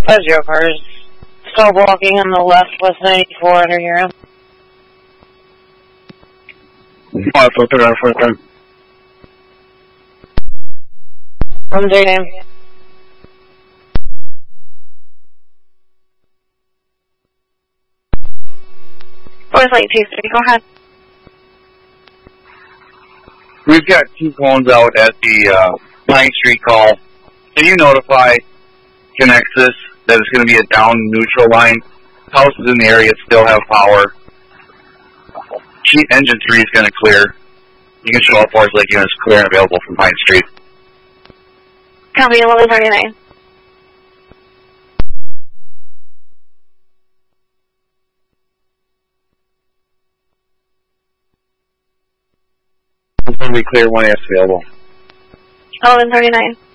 Those jokers. Still walking on the left, West 94 under here. Filter out for time. From their name. Voice Lake 230, go ahead. We've got 2 cones out at the Pine Street call. Can you notify Connexus that it's going to be a down neutral line? Houses in the area still have power. Engine 3 is going to clear. You can show up Forest Lake units clear and available from Pine Street. Copy 1139. It's going to be clear when it's available. 1139.